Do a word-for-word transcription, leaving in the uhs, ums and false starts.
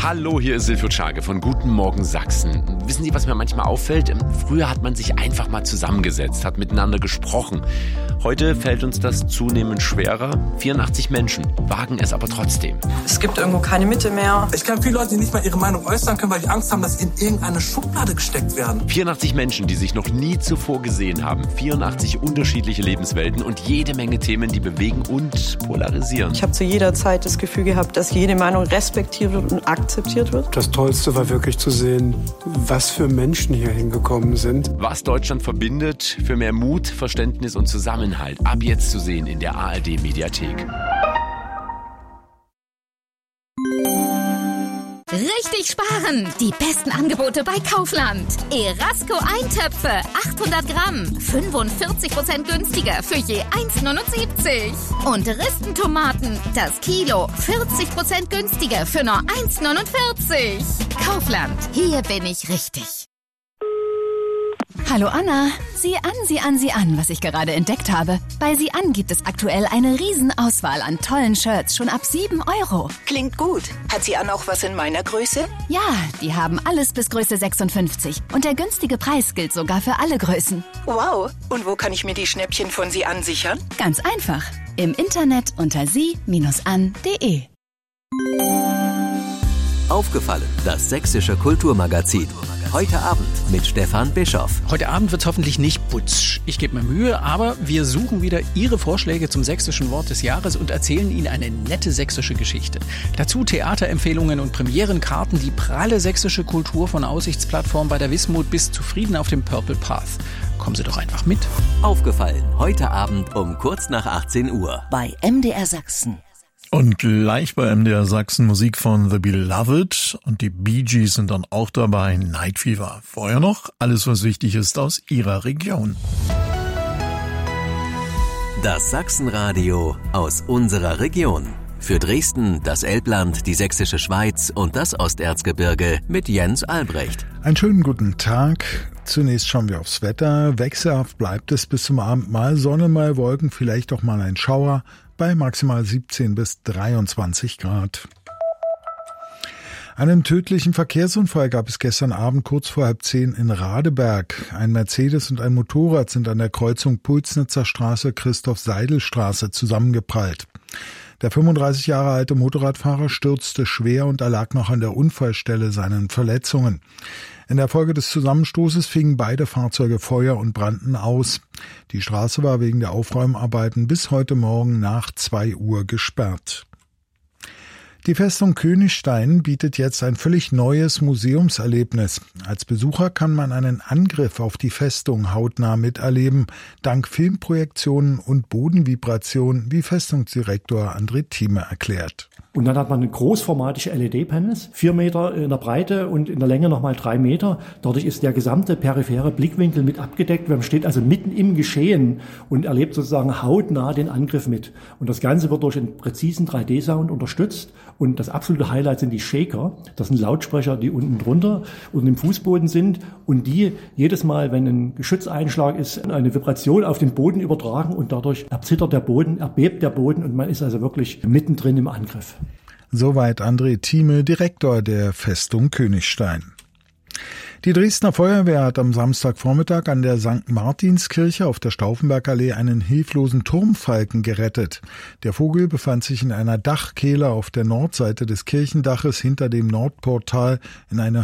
Hallo, hier ist Silvio Czage von Guten Morgen Sachsen. Wissen Sie, was mir manchmal auffällt? Früher hat man sich einfach mal zusammengesetzt, hat miteinander gesprochen. Heute fällt uns das zunehmend schwerer. vierundachtzig Menschen wagen es aber trotzdem. Es gibt irgendwo keine Mitte mehr. Ich kenne viele Leute, die nicht mal ihre Meinung äußern können, weil die Angst haben, dass sie in irgendeine Schublade gesteckt werden. vierundachtzig Menschen, die sich noch nie zuvor gesehen haben. vierundachtzig unterschiedliche Lebenswelten und jede Menge Themen, die bewegen und polarisieren. Ich habe zu jeder Zeit das Gefühl gehabt, dass jede Meinung respektiert wird und akzeptiert wird. Das Tollste war wirklich zu sehen, was für Menschen hier hingekommen sind. Was Deutschland verbindet, für mehr Mut, Verständnis und Zusammenhalt. Ab jetzt zu sehen in der A R D-Mediathek. Richtig sparen! Die besten Angebote bei Kaufland. Erasco Eintöpfe, achthundert Gramm, fünfundvierzig Prozent günstiger für je eins Komma neunundsiebzig. Und Ristentomaten, das Kilo, vierzig Prozent günstiger für nur eins Komma neunundvierzig. Kaufland, hier bin ich richtig. Hallo Anna, sieh an, sieh an, sieh an, was ich gerade entdeckt habe. Bei Sieh an gibt es aktuell eine Riesenauswahl an tollen Shirts, schon ab sieben Euro. Klingt gut. Hat Sieh an auch was in meiner Größe? Ja, die haben alles bis Größe sechsundfünfzig. Und der günstige Preis gilt sogar für alle Größen. Wow, und wo kann ich mir die Schnäppchen von Sieh an sichern? Ganz einfach, im Internet unter sie Bindestrich an punkt de. Aufgefallen, das sächsische Kulturmagazin. Heute Abend mit Stefan Bischoff. Heute Abend wird es hoffentlich nicht putsch. Ich gebe mir Mühe, aber wir suchen wieder Ihre Vorschläge zum sächsischen Wort des Jahres und erzählen Ihnen eine nette sächsische Geschichte. Dazu Theaterempfehlungen und Premierenkarten, die pralle sächsische Kultur von Aussichtsplattform bei der Wismut bis zufrieden auf dem Purple Path. Kommen Sie doch einfach mit. Aufgefallen, heute Abend um kurz nach achtzehn Uhr. Bei M D R Sachsen. Und gleich bei M D R Sachsen Musik von The Beloved und die Bee Gees sind dann auch dabei, Night Fever. Vorher noch alles, was wichtig ist aus Ihrer Region. Das Sachsenradio aus unserer Region. Für Dresden, das Elbland, die Sächsische Schweiz und das Osterzgebirge mit Jens Albrecht. Einen schönen guten Tag. Zunächst schauen wir aufs Wetter. Wechselhaft bleibt es bis zum Abend. Mal Sonne, mal Wolken, vielleicht auch mal ein Schauer bei maximal siebzehn bis dreiundzwanzig Grad. Einen tödlichen Verkehrsunfall gab es gestern Abend kurz vor halb zehn in Radeberg. Ein Mercedes und ein Motorrad sind an der Kreuzung Pulsnitzer Straße, Christoph-Seidel-Straße zusammengeprallt. Der fünfunddreißig Jahre alte Motorradfahrer stürzte schwer und erlag noch an der Unfallstelle seinen Verletzungen. In der Folge des Zusammenstoßes fingen beide Fahrzeuge Feuer und brannten aus. Die Straße war wegen der Aufräumarbeiten bis heute Morgen nach zwei Uhr gesperrt. Die Festung Königstein bietet jetzt ein völlig neues Museumserlebnis. Als Besucher kann man einen Angriff auf die Festung hautnah miterleben, dank Filmprojektionen und Bodenvibrationen, wie Festungsdirektor André Thieme erklärt. Und dann hat man eine großformatige L E D-Panels, vier Meter in der Breite und in der Länge nochmal drei Meter. Dadurch ist der gesamte periphere Blickwinkel mit abgedeckt. Man steht also mitten im Geschehen und erlebt sozusagen hautnah den Angriff mit. Und das Ganze wird durch einen präzisen drei D Sound unterstützt. Und das absolute Highlight sind die Shaker. Das sind Lautsprecher, die unten drunter unter dem Fußboden sind und die jedes Mal, wenn ein Geschützeinschlag ist, eine Vibration auf den Boden übertragen und dadurch erzittert der Boden, erbebt der Boden und man ist also wirklich mittendrin im Angriff. Soweit André Thieme, Direktor der Festung Königstein. Die Dresdner Feuerwehr hat am Samstagvormittag an der Sankt Martinskirche auf der Stauffenbergallee einen hilflosen Turmfalken gerettet. Der Vogel befand sich in einer Dachkehle auf der Nordseite des Kirchendaches hinter dem Nordportal in einer